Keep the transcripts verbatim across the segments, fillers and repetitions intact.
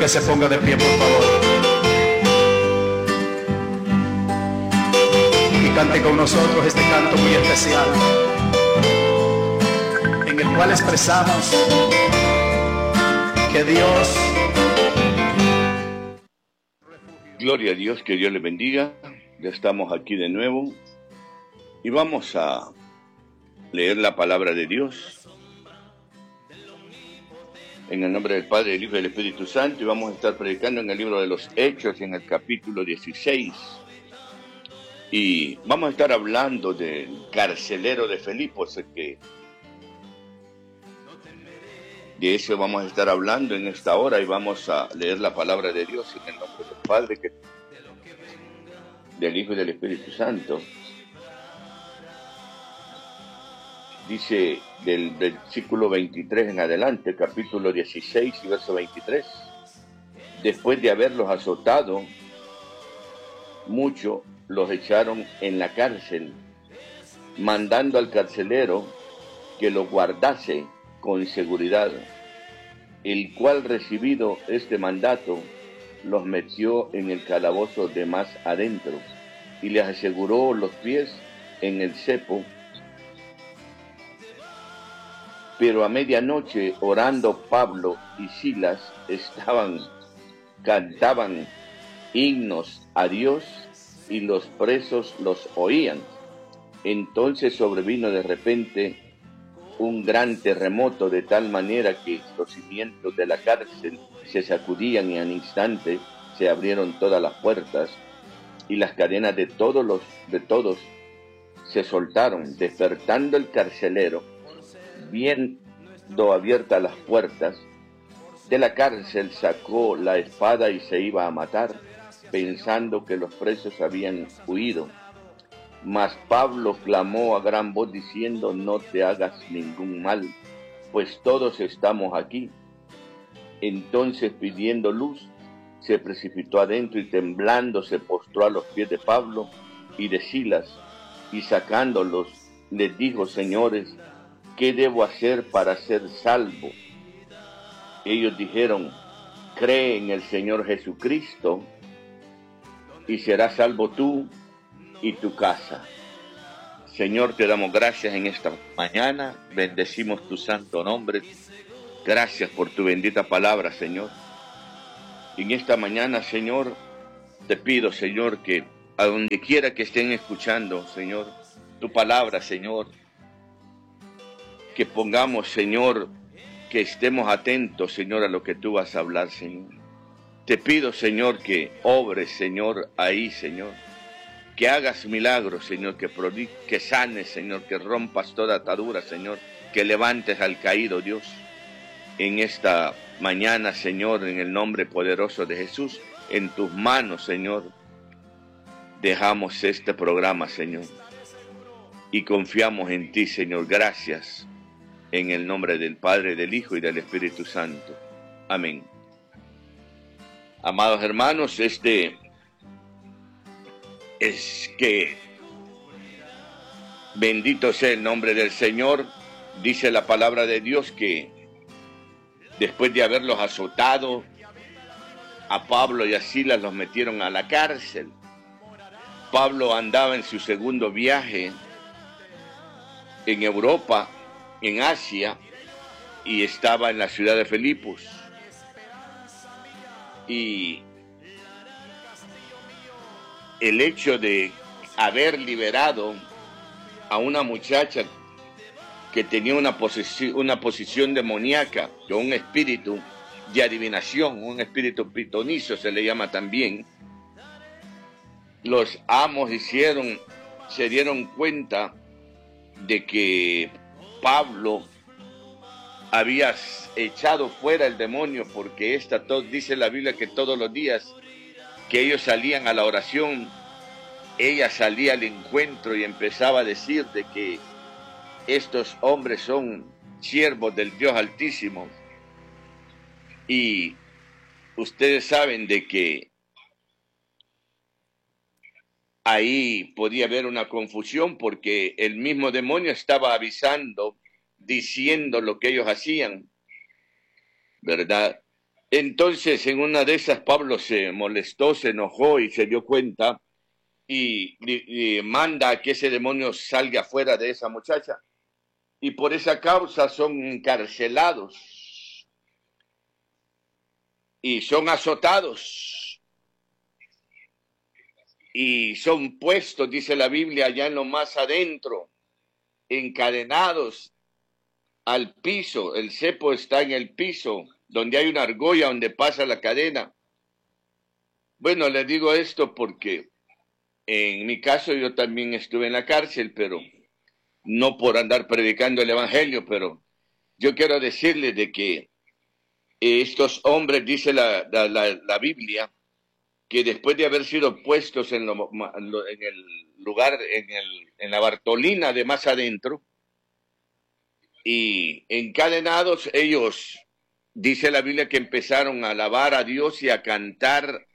que se ponga de pie, por favor. Y cante con nosotros este canto muy especial, en el cual expresamos que Dios... Gloria a Dios, que Dios le bendiga. Ya estamos aquí de nuevo y vamos a leer la palabra de Dios en el nombre del Padre, del Hijo y del Espíritu Santo, y vamos a estar predicando en el libro de los Hechos, en el capítulo dieciséis, y vamos a estar hablando del carcelero de Filipos, que de eso vamos a estar hablando en esta hora, y vamos a leer la palabra de Dios en el nombre del Padre, que, del Hijo y del Espíritu Santo. Dice del versículo veintitrés en adelante, capítulo dieciséis y verso veintitrés. Después de haberlos azotado mucho, los echaron en la cárcel, mandando al carcelero que los guardase con seguridad, el cual, recibido este mandato, los metió en el calabozo de más adentro y les aseguró los pies en el cepo. Pero a medianoche, orando, Pablo y Silas estaban, cantaban himnos a Dios, y los presos los oían. Entonces sobrevino de repente un gran terremoto, de tal manera que los cimientos de la cárcel se sacudían, y al instante se abrieron todas las puertas, y las cadenas de todos los de todos se soltaron. Despertando el carcelero, viendo abiertas las puertas de la cárcel, sacó la espada y se iba a matar, pensando que los presos habían huido. Mas Pablo clamó a gran voz diciendo: no te hagas ningún mal, pues todos estamos aquí. Entonces, pidiendo luz, se precipitó adentro y temblando se postró a los pies de Pablo y de Silas, y sacándolos les dijo: señores, ¿qué debo hacer para ser salvo? Ellos dijeron: cree en el Señor Jesucristo y serás salvo tú y tu casa. Señor, te damos gracias en esta mañana, bendecimos tu santo nombre. Gracias por tu bendita palabra, Señor. Y en esta mañana, Señor, te pido, Señor, que a donde quiera que estén escuchando, Señor, tu palabra, Señor, que pongamos, Señor, que estemos atentos, Señor, a lo que tú vas a hablar, Señor. Te pido, Señor, que obres, Señor, ahí, Señor. Que hagas milagros, Señor, que prodi- que sanes, Señor, que rompas toda atadura, Señor, que levantes al caído, Dios. En esta mañana, Señor, en el nombre poderoso de Jesús, en tus manos, Señor, dejamos este programa, Señor, y confiamos en ti, Señor. Gracias, en el nombre del Padre, del Hijo y del Espíritu Santo. Amén. Amados hermanos, este es que bendito sea el nombre del Señor. Dice la palabra de Dios que después de haberlos azotado, a Pablo y a Silas los metieron a la cárcel. Pablo andaba en su segundo viaje en Europa, en Asia, y estaba en la ciudad de Filipos. Y el hecho de haber liberado a una muchacha que tenía una, posesi- una posición demoníaca, o un espíritu de adivinación, un espíritu pitonizo se le llama también, los amos hicieron, se dieron cuenta de que Pablo había echado fuera el demonio, porque esta, todo, dice la Biblia que todos los días que ellos salían a la oración, ella salía al encuentro y empezaba a decir de que estos hombres son siervos del Dios Altísimo. Y ustedes saben de que ahí podía haber una confusión, porque el mismo demonio estaba avisando, diciendo lo que ellos hacían, ¿verdad? Entonces, en una de esas, Pablo se molestó, se enojó y se dio cuenta y, y, y manda a que ese demonio salga fuera de esa muchacha. Y por esa causa son encarcelados y son azotados y son puestos, dice la Biblia, allá en lo más adentro, encadenados al piso. El cepo está en el piso, donde hay una argolla donde pasa la cadena. Bueno, les digo esto porque en mi caso yo también estuve en la cárcel, pero no por andar predicando el evangelio, pero yo quiero decirles de que estos hombres, dice la, la, la, la Biblia, que después de haber sido puestos en, lo, en el lugar, en, el, en la Bartolina de más adentro, y encadenados, ellos, dice la Biblia, que empezaron a alabar a Dios y a cantar,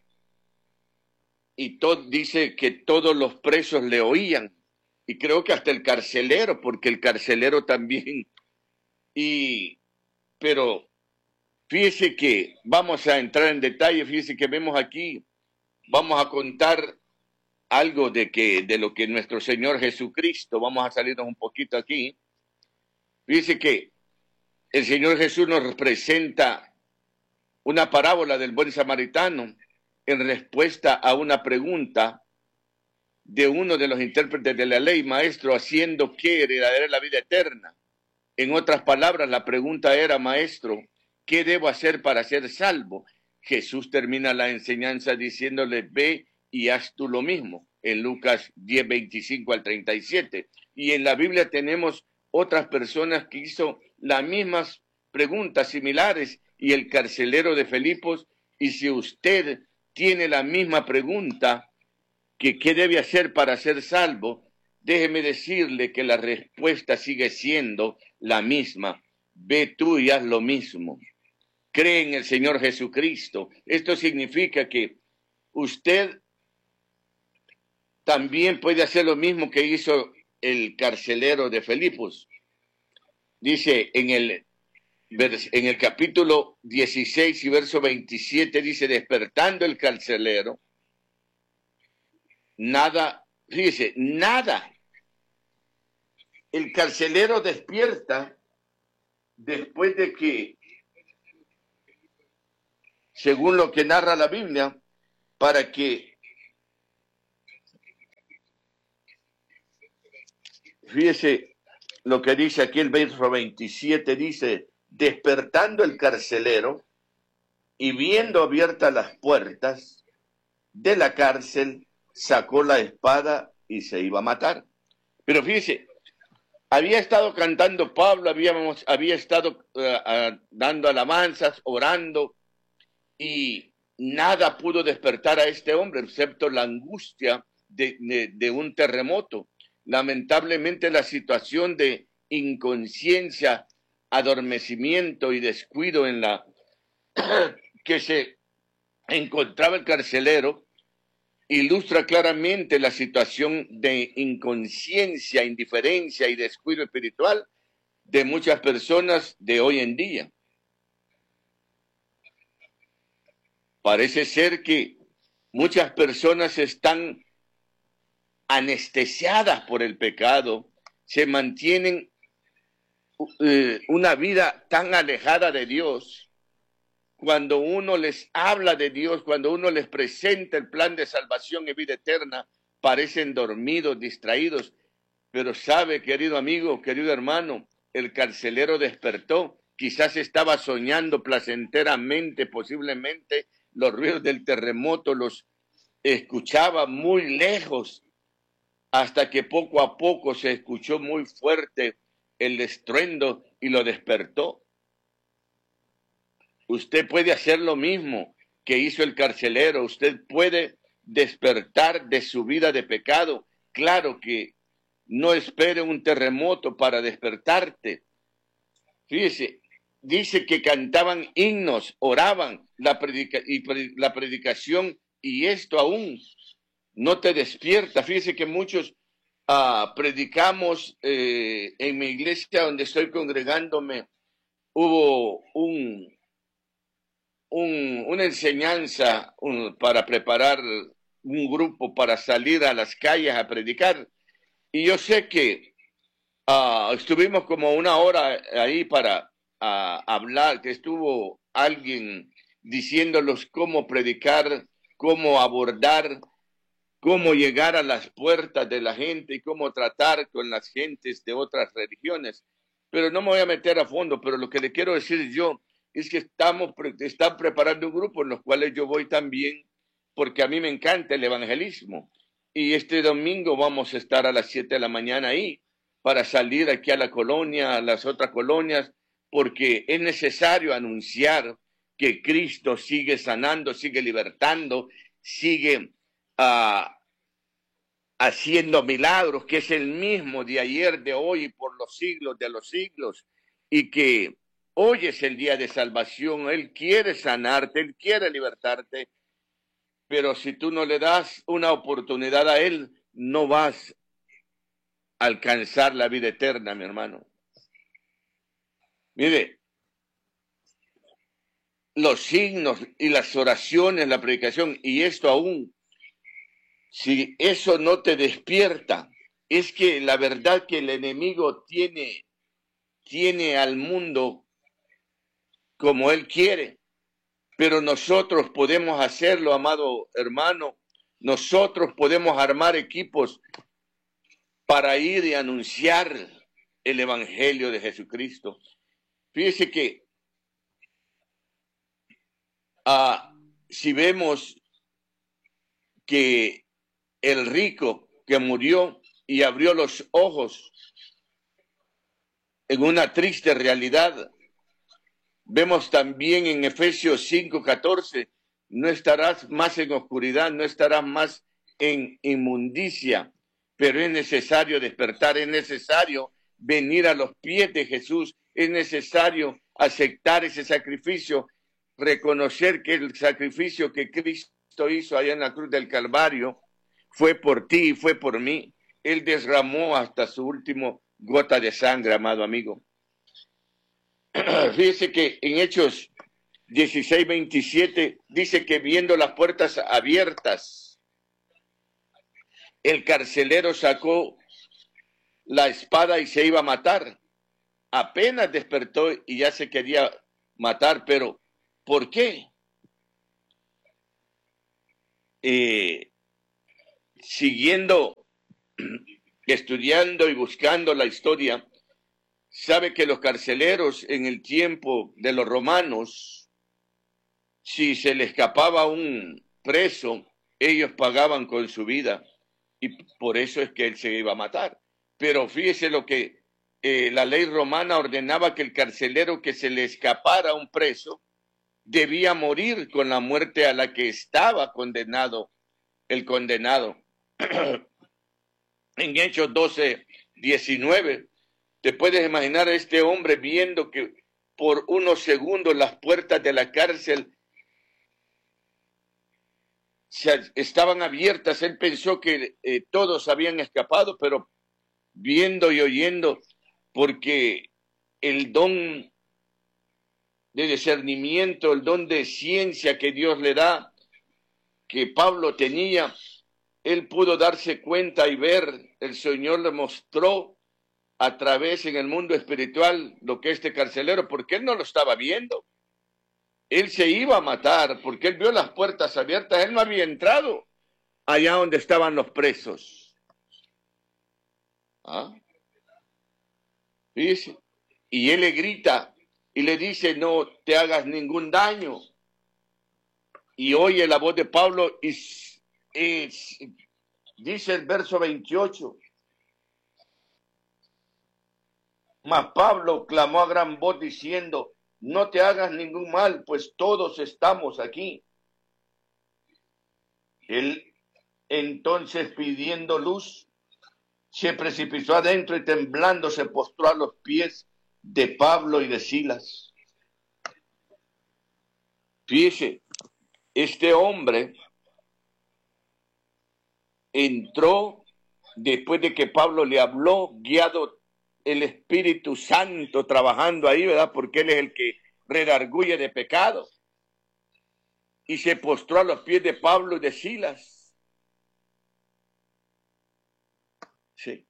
y todo, dice que todos los presos le oían, y creo que hasta el carcelero, porque el carcelero también. Y, pero fíjese que vamos a entrar en detalle, fíjese que vemos aquí, vamos a contar algo de, que, de lo que nuestro Señor Jesucristo, vamos a salirnos un poquito aquí, fíjese que el Señor Jesús nos presenta una parábola del buen samaritano en respuesta a una pregunta de uno de los intérpretes de la ley: maestro, ¿haciendo qué heredaré la vida eterna? En otras palabras, la pregunta era: maestro, ¿qué debo hacer para ser salvo? Jesús termina la enseñanza diciéndole: ve y haz tú lo mismo, en Lucas diez, veinticinco al treinta y siete. Y en la Biblia tenemos otras personas que hizo las mismas preguntas similares, y el carcelero de Filipos. Y si usted tiene la misma pregunta, que qué debe hacer para ser salvo, déjeme decirle que la respuesta sigue siendo la misma: ve tú y haz lo mismo. Cree en el Señor Jesucristo. Esto significa que usted también puede hacer lo mismo que hizo el carcelero de Filipos. Dice en el, en el capítulo dieciséis y verso veintisiete, dice: despertando el carcelero, nada, fíjese, nada. El carcelero despierta después de que, según lo que narra la Biblia, para que, fíjese lo que dice aquí el verso veintisiete, dice: despertando el carcelero y viendo abiertas las puertas de la cárcel, sacó la espada y se iba a matar. Pero fíjese, había estado cantando Pablo, habíamos, había estado uh, uh, dando alabanzas, orando, y nada pudo despertar a este hombre, excepto la angustia de, de, de un terremoto. Lamentablemente, la situación de inconsciencia, adormecimiento y descuido en la que se encontraba el carcelero ilustra claramente la situación de inconsciencia, indiferencia y descuido espiritual de muchas personas de hoy en día. Parece ser que muchas personas están anestesiadas por el pecado, se mantienen eh, una vida tan alejada de Dios. Cuando uno les habla de Dios, cuando uno les presenta el plan de salvación y vida eterna, parecen dormidos, distraídos. Pero sabe, querido amigo, querido hermano, el carcelero despertó. Quizás estaba soñando placenteramente, posiblemente los ruidos del terremoto los escuchaba muy lejos, hasta que poco a poco se escuchó muy fuerte el estruendo y lo despertó. Usted puede hacer lo mismo que hizo el carcelero. Usted puede despertar de su vida de pecado. Claro que no espere un terremoto para despertarte. Fíjese, dice que cantaban himnos, oraban la, predica y pre la predicación, y esto aún no te despierta. Fíjese que muchos uh, predicamos eh, en mi iglesia donde estoy congregándome. Hubo un un, una enseñanza un, para preparar un grupo para salir a las calles a predicar. Y yo sé que uh, estuvimos como una hora ahí para uh, hablar, que estuvo alguien diciéndolos cómo predicar, cómo abordar, cómo llegar a las puertas de la gente y cómo tratar con las gentes de otras religiones. Pero no me voy a meter a fondo, pero lo que le quiero decir yo es que estamos, están preparando un grupo en los cuales yo voy también, porque a mí me encanta el evangelismo. Y este domingo vamos a estar a las siete de la mañana ahí para salir aquí a la colonia, a las otras colonias, porque es necesario anunciar que Cristo sigue sanando, sigue libertando, sigue uh, haciendo milagros, que es el mismo de ayer, de hoy y por los siglos de los siglos, y que hoy es el día de salvación. Él quiere sanarte, Él quiere libertarte, pero si tú no le das una oportunidad a Él, no vas a alcanzar la vida eterna, mi hermano. Mire, los signos y las oraciones, la predicación, y esto aún, si eso no te despierta, es que la verdad que el enemigo tiene, tiene al mundo como él quiere, pero nosotros podemos hacerlo, amado hermano. Nosotros podemos armar equipos para ir y anunciar el evangelio de Jesucristo. Fíjese que uh, si vemos que el rico que murió y abrió los ojos en una triste realidad, vemos también en Efesios cinco catorce, no estarás más en oscuridad, no estarás más en inmundicia, pero es necesario despertar, es necesario venir a los pies de Jesús, es necesario aceptar ese sacrificio, reconocer que el sacrificio que Cristo hizo allá en la cruz del Calvario fue por ti y fue por mí. Él derramó hasta su último gota de sangre, amado amigo. Fíjese que en Hechos dieciséis veintisiete dice que viendo las puertas abiertas, el carcelero sacó la espada y se iba a matar. Apenas despertó y ya se quería matar, pero ¿por qué? Eh, siguiendo, estudiando y buscando la historia, sabe que los carceleros en el tiempo de los romanos, si se le escapaba un preso, ellos pagaban con su vida y por eso es que él se iba a matar. Pero fíjese lo que eh, la ley romana ordenaba, que el carcelero que se le escapara a un preso debía morir con la muerte a la que estaba condenado el condenado. En Hechos doce diecinueve, te puedes imaginar a este hombre viendo que por unos segundos las puertas de la cárcel se, estaban abiertas. Él pensó que eh, todos habían escapado, pero viendo y oyendo, porque el don de discernimiento, el don de ciencia que Dios le da, que Pablo tenía, él pudo darse cuenta y ver, el Señor le mostró a través en el mundo espiritual lo que este carcelero, porque él no lo estaba viendo. Él se iba a matar porque él vio las puertas abiertas, él no había entrado allá donde estaban los presos. ¿Ah? Dice, y él le grita y le dice, no te hagas ningún daño. Y oye la voz de Pablo y, y dice el verso veintiocho, mas Pablo clamó a gran voz diciendo, no te hagas ningún mal, pues todos estamos aquí. Él entonces, pidiendo luz, se precipitó adentro y temblando se postró a los pies de Pablo y de Silas. Fíjese, este hombre entró después de que Pablo le habló, guiado el Espíritu Santo trabajando ahí, ¿verdad? Porque él es el que redarguye de pecado. y se postró a los pies de Pablo y de Silas. Sí.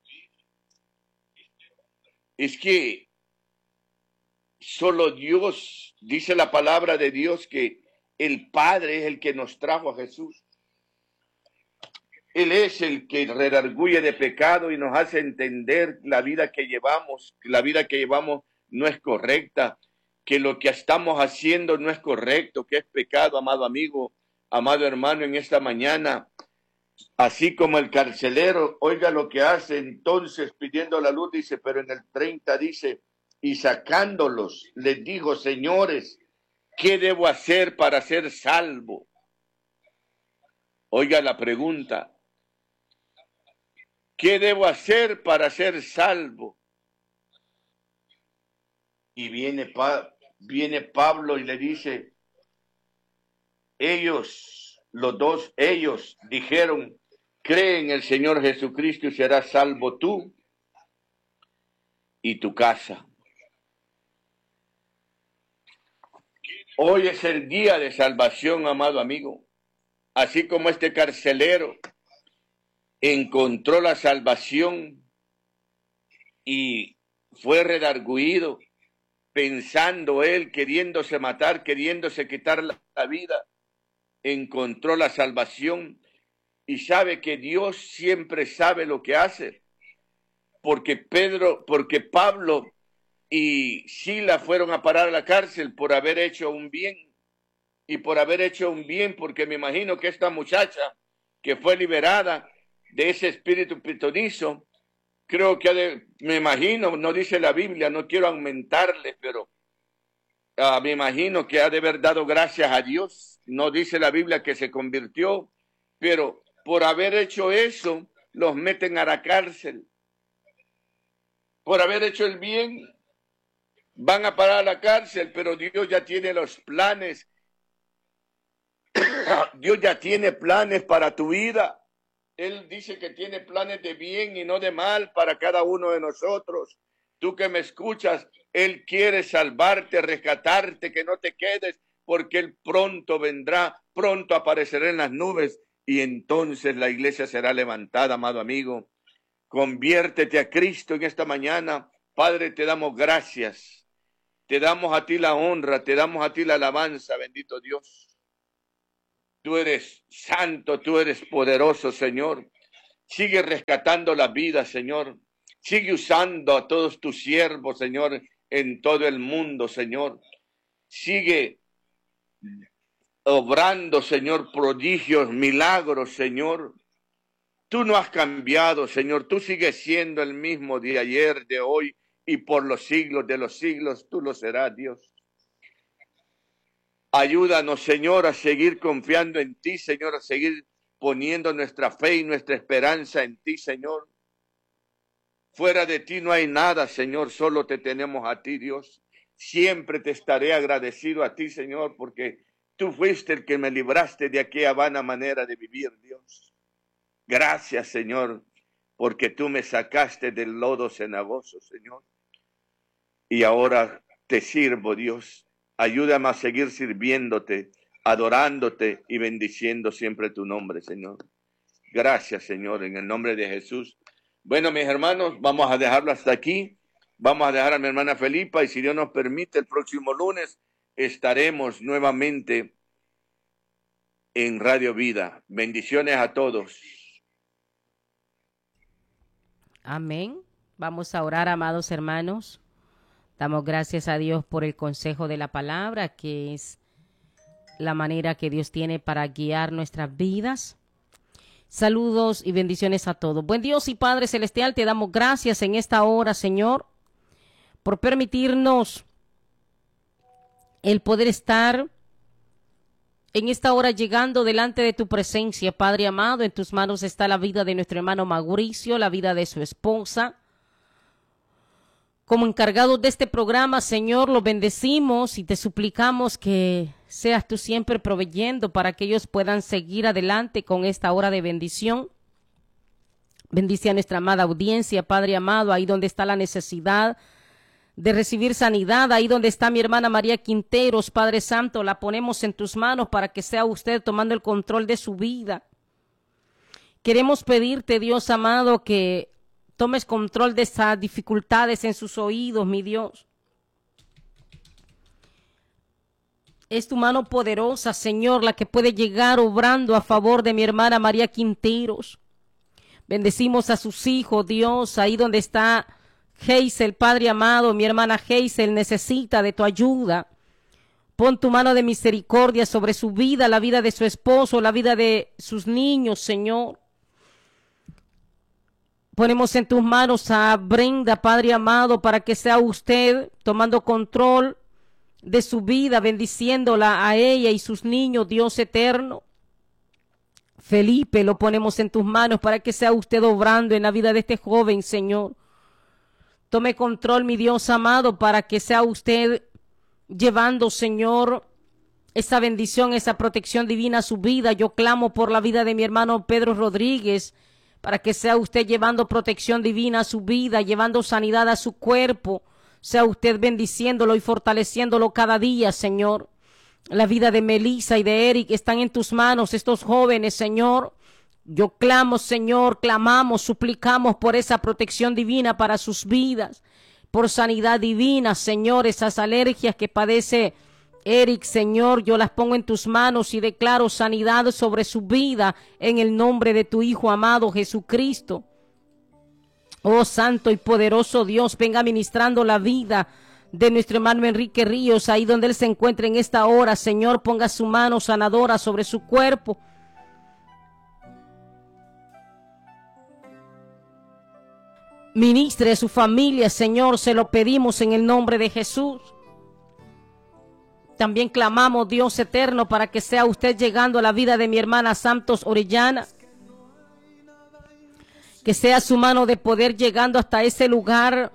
Es que solo Dios, dice la palabra de Dios, que el Padre es el que nos trajo a Jesús. Él es el que redarguye de pecado y nos hace entender la vida que llevamos, que la vida que llevamos no es correcta, que lo que estamos haciendo no es correcto, que es pecado, amado amigo, amado hermano, en esta mañana. Así como el carcelero, oiga lo que hace entonces pidiendo la luz, dice, pero en el treinta dice, y sacándolos, les dijo, señores, ¿qué debo hacer para ser salvo? Oiga la pregunta, ¿qué debo hacer para ser salvo? Y viene, pa, viene Pablo y le dice, ellos, los dos, ellos dijeron, cree en el Señor Jesucristo y serás salvo tú y tu casa. Hoy es el día de salvación, amado amigo. Así como este carcelero encontró la salvación y fue redarguido, pensando él, queriéndose matar, queriéndose quitar la, la vida, encontró la salvación y sabe que Dios siempre sabe lo que hace, porque Pedro, porque Pablo y Silas fueron a parar a la cárcel por haber hecho un bien, y por haber hecho un bien, porque me imagino que esta muchacha que fue liberada de ese espíritu pitonizo, creo que ha de, me imagino, no dice la Biblia, no quiero aumentarle, pero uh, me imagino que ha de haber dado gracias a Dios. No dice la Biblia que se convirtió, pero por haber hecho eso, los meten a la cárcel. Por haber hecho el bien, van a parar a la cárcel, pero Dios ya tiene los planes. Dios ya tiene planes para tu vida. Él dice que tiene planes de bien y no de mal para cada uno de nosotros. Tú que me escuchas, Él quiere salvarte, rescatarte, que no te quedes, porque Él pronto vendrá, pronto aparecerá en las nubes y entonces la iglesia será levantada, amado amigo. Conviértete a Cristo en esta mañana. Padre, te damos gracias. Te damos a ti la honra, te damos a ti la alabanza, bendito Dios. Tú eres santo, tú eres poderoso, Señor. Sigue rescatando la vida, Señor. Sigue usando a todos tus siervos, Señor, en todo el mundo, Señor. Sigue obrando, Señor, prodigios, milagros, Señor. Tú no has cambiado, Señor. Tú sigues siendo el mismo de ayer, de hoy y por los siglos de los siglos. Tú lo serás, Dios. Ayúdanos, Señor, a seguir confiando en ti, Señor, a seguir poniendo nuestra fe y nuestra esperanza en ti, Señor. Fuera de ti no hay nada, Señor, solo te tenemos a ti, Dios. Siempre te estaré agradecido a ti, Señor, porque tú fuiste el que me libraste de aquella vana manera de vivir, Dios. Gracias, Señor, porque tú me sacaste del lodo cenagoso, Señor. Y ahora te sirvo, Dios. Ayúdame a seguir sirviéndote, adorándote y bendiciendo siempre tu nombre, Señor. Gracias, Señor, en el nombre de Jesús. Bueno, mis hermanos, vamos a dejarlo hasta aquí. Vamos a dejar a mi hermana Felipa y si Dios nos permite, el próximo lunes estaremos nuevamente en Radio Vida. Bendiciones a todos. Amén. Vamos a orar, amados hermanos. Damos gracias a Dios por el consejo de la palabra, que es la manera que Dios tiene para guiar nuestras vidas. Saludos y bendiciones a todos. Buen Dios y Padre Celestial, te damos gracias en esta hora, Señor, por permitirnos el poder estar en esta hora llegando delante de tu presencia, Padre amado. En tus manos está la vida de nuestro hermano Mauricio, la vida de su esposa. Como encargados de este programa, Señor, lo bendecimos y te suplicamos que seas tú siempre proveyendo para que ellos puedan seguir adelante con esta hora de bendición. Bendice a nuestra amada audiencia, Padre amado, ahí donde está la necesidad de recibir sanidad. Ahí donde está mi hermana María Quinteros, Padre Santo, la ponemos en tus manos para que sea usted tomando el control de su vida. Queremos pedirte, Dios amado, que tomes control de esas dificultades en sus oídos, mi Dios. Es tu mano poderosa, Señor, la que puede llegar obrando a favor de mi hermana María Quinteros. Bendecimos a sus hijos, Dios, ahí donde está Geisel, Padre amado. Mi hermana Geisel necesita de tu ayuda. Pon tu mano de misericordia sobre su vida, la vida de su esposo, la vida de sus niños, Señor. Ponemos en tus manos a Brenda, Padre amado, para que sea usted tomando control de su vida, bendiciéndola a ella y sus niños, Dios eterno. Felipe, lo ponemos en tus manos para que sea usted obrando en la vida de este joven, Señor. Tome control, mi Dios amado, para que sea usted llevando, Señor, esa bendición, esa protección divina a su vida. Yo clamo por la vida de mi hermano Pedro Rodríguez, para que sea usted llevando protección divina a su vida, llevando sanidad a su cuerpo. Sea usted bendiciéndolo y fortaleciéndolo cada día, Señor. La vida de Melissa y de Eric están en tus manos, estos jóvenes, Señor. Yo clamo, Señor, clamamos, suplicamos por esa protección divina para sus vidas, por sanidad divina, Señor. Esas alergias que padece Eric, Señor, yo las pongo en tus manos y declaro sanidad sobre su vida en el nombre de tu Hijo amado Jesucristo. Oh santo y poderoso Dios, venga ministrando la vida de nuestro hermano Enrique Ríos, ahí donde él se encuentra en esta hora. Señor, ponga su mano sanadora sobre su cuerpo. Ministre a su familia, Señor, se lo pedimos en el nombre de Jesús. También clamamos, Dios eterno, para que sea usted llegando a la vida de mi hermana Santos Orellana. Que sea su mano de poder llegando hasta ese lugar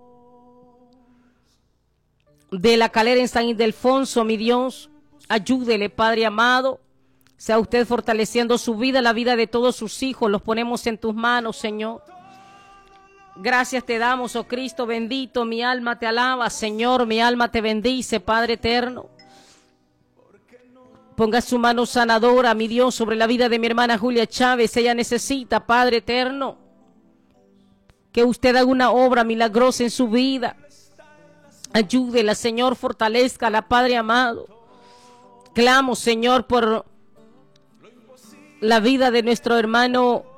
de la Calera en San Ildefonso, mi Dios. Ayúdele, Padre amado. Sea usted fortaleciendo su vida, la vida de todos sus hijos. Los ponemos en tus manos, Señor. Gracias te damos, oh Cristo bendito. Mi alma te alaba, Señor. Mi alma te bendice, Padre eterno. Ponga su mano sanadora, mi Dios, sobre la vida de mi hermana Julia Chávez. Ella necesita, Padre eterno, que usted haga una obra milagrosa en su vida. Ayúdela, Señor, fortalezcala, Padre amado. Clamo, Señor, por la vida de nuestro hermano